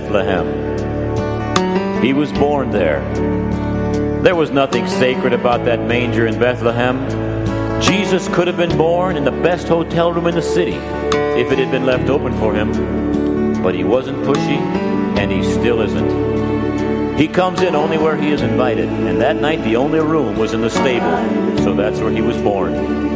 Bethlehem. He was born there. There was nothing sacred about that manger in Bethlehem. Jesus could have been born in the best hotel room in the city if it had been left open for him. But he wasn't pushy, and he still isn't. He comes in only where he is invited, and that night the only room was in the stable, so that's where he was born.